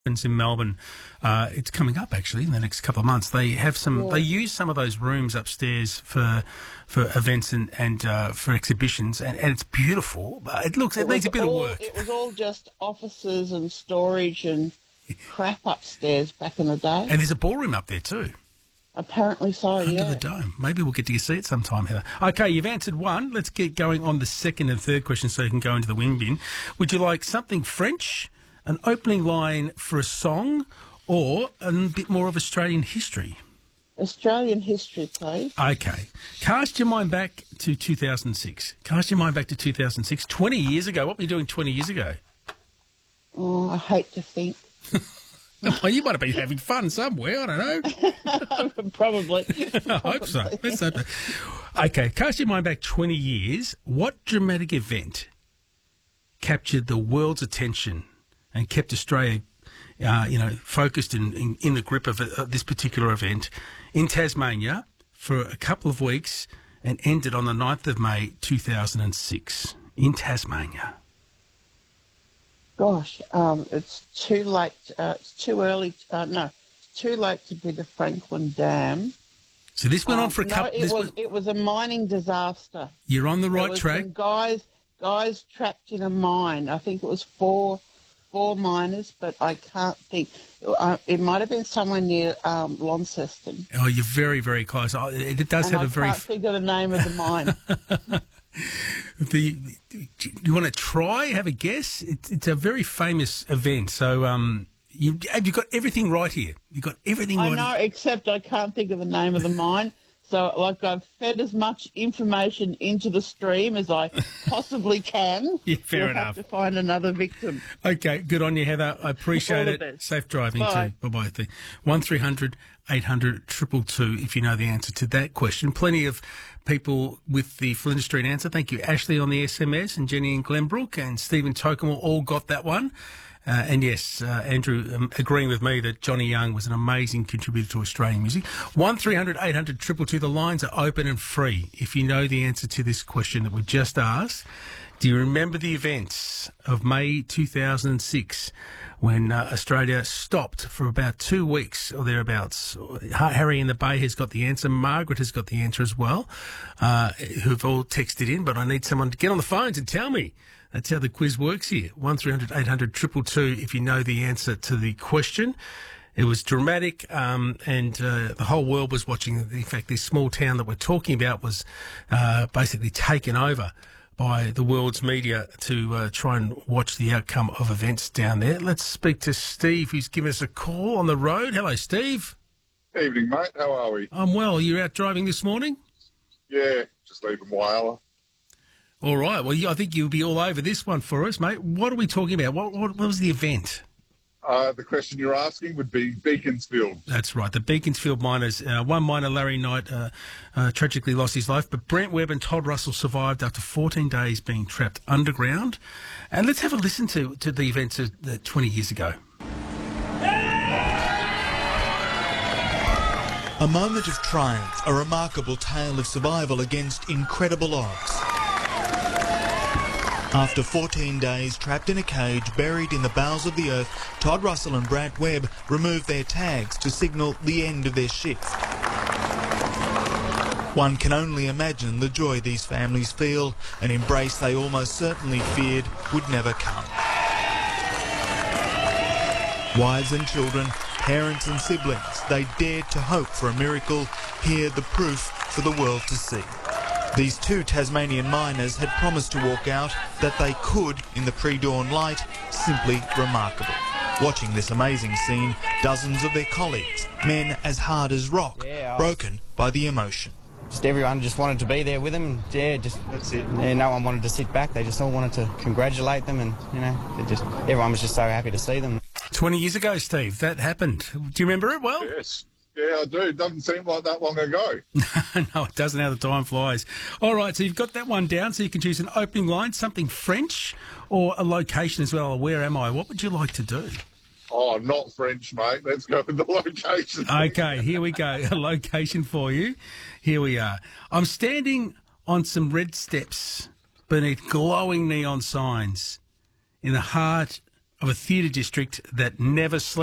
in Melbourne. It's coming up actually in the next couple of months. They have some. They use some of those rooms upstairs for events and for exhibitions, and it's beautiful. But it needs a bit of work. It was all just offices and storage and crap upstairs back in the day. And there's a ballroom up there too. Apparently so, Under the dome. Maybe we'll get to see it sometime, Heather. Okay, you've answered one. Let's get going on the second and third question so you can go into the wing bin. Would you like something French, an opening line for a song, or a bit more of Australian history? Australian history, please. Okay. Cast your mind back to 2006. 20 years ago. What were you doing 20 years ago? Oh, I hate to think. Well, you might have been having fun somewhere. I don't know. Probably. I hope so. Let's hope so. Okay, cast your mind back 20 years. What dramatic event captured the world's attention and kept Australia, focused in the grip of this particular event in Tasmania for a couple of weeks and ended on the 9th of May 2006 in Tasmania? Gosh, it's too late. It's too early. It's too late to be the Franklin Dam. So this went on for a couple. It was a mining disaster. You're on the right track. Some guys trapped in a mine. I think it was four miners, but I can't think. It might have been somewhere near Launceston. Oh, you're very, very close. It does have a very. I can't think of the name of the mine. You want to try? Have a guess? It's a very famous event. So you've got everything right here. You've got everything right. I know, except I can't think of the name of the mine. So, I've fed as much information into the stream as I possibly can. Yeah, fair enough. Have to find another victim. Okay, good on you, Heather. I appreciate it. Safe driving too. Bye-bye. 1300 800 222 if you know the answer to that question. Plenty of people with the Flinders Street answer. Thank you, Ashley on the SMS and Jenny in Glenbrook and Stephen Tokemore all got that one. And yes, Andrew agreeing with me that Johnny Young was an amazing contributor to Australian music. 1300 800 222. The lines are open and free. If you know the answer to this question that we just asked, do you remember the events of May 2006 when Australia stopped for about 2 weeks or thereabouts? Harry in the Bay has got the answer. Margaret has got the answer as well, who've all texted in, but I need someone to get on the phones and tell me. That's how the quiz works here. 1300 800 222 if you know the answer to the question. It was dramatic, and the whole world was watching. In fact, this small town that we're talking about was basically taken over by the world's media to try and watch the outcome of events down there. Let's speak to Steve, who's given us a call on the road. Hello, Steve. Evening, mate. How are we? I'm well. You're out driving this morning? Yeah, just leaving Whyalla. All right. Well, I think you'll be all over this one for us, mate. What are we talking about? What was the event? The question you're asking would be Beaconsfield. That's right. The Beaconsfield miners. One miner, Larry Knight, tragically lost his life, but Brent Webb and Todd Russell survived after 14 days being trapped underground. And let's have a listen to the events of 20 years ago. A moment of triumph, a remarkable tale of survival against incredible odds. After 14 days trapped in a cage buried in the bowels of the earth, Todd Russell and Brant Webb removed their tags to signal the end of their shift. One can only imagine the joy these families feel, an embrace they almost certainly feared would never come. Wives and children, parents and siblings, they dared to hope for a miracle, here the proof for the world to see. These two Tasmanian miners had promised to walk out, that they could in the pre-dawn light, simply remarkable. Watching this amazing scene, dozens of their colleagues, men as hard as rock, broken by the emotion. Just everyone just wanted to be there with them. Yeah, that's it. Yeah, no one wanted to sit back. They just all wanted to congratulate them, and everyone was just so happy to see them. 20 years ago, Steve, that happened. Do you remember it well? Yes. Yeah, I do. It doesn't seem like that long ago. No, it doesn't. How the time flies. All right, so you've got that one down, so you can choose an opening line, something French, or a location as well. Where am I? What would you like to do? Oh, not French, mate. Let's go with the location. Okay, here we go. A location for you. Here we are. I'm standing on some red steps beneath glowing neon signs in the heart of a theatre district that never sleeps.